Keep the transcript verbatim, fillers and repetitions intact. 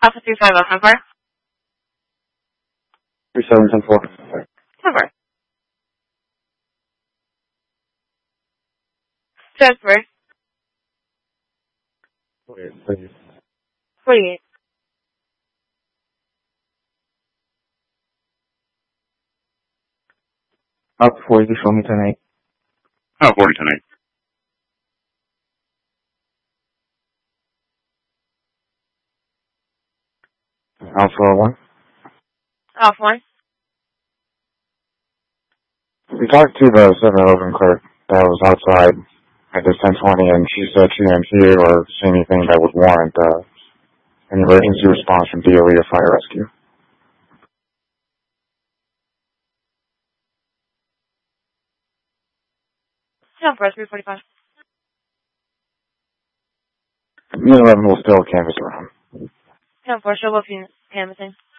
Alpha three five zero, ten four. three seven ten four. ten four. Transfer. forty-eight, thank you. forty-eight. Up forty, show me ten eight. Oh, forty, ten eight. Alpha one. Alpha one. We talked to the seven eleven clerk that was outside at this ten twenty, and she said she didn't hear or see anything that would warrant uh, an emergency response from D O E or fire rescue. ten four, three forty-five. Unit eleven will still canvass around. ten four, show both units canvassing.